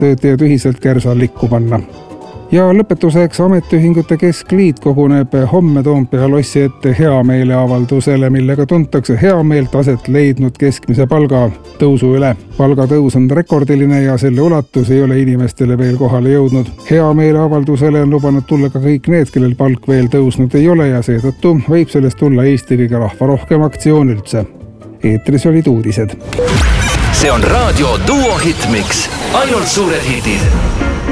töötajad ühiselt kärsa likku panna. Ja lõpetuseks ametiühingute keskliit koguneb homme Toompea lossi ette heameeleavaldusele, millega tuntakse heameelt aset leidnud keskmise palga tõusu üle. Palgatõus on rekordiline ja selle ulatus ei ole inimestele veel kohale jõudnud. Heameeleavaldusele on lubanud tulla ka kõik need, kellel palk veel tõusnud ei ole ja seetõttu võib sellest tulla Eesti kõige rahvarohkem aktsioon üldse. Eetris olid uudised. See on Raadio Duo Hitmix. Ainult suured hitid.